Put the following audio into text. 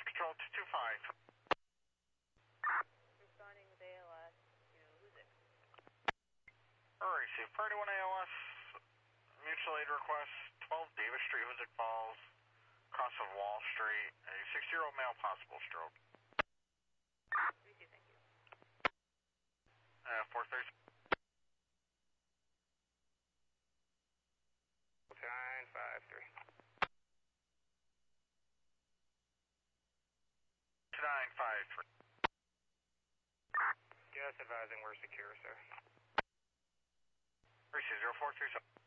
Control 225. Responding with ALS to who's it? Alright, so 31 ALS, mutual aid request, 12 Davis Street, Hoosick Falls, cross of Wall Street, a 60-year-old male, possible stroke. Thank you. 430. 953. 2953. Just advising we're secure, sir. Receive 0437.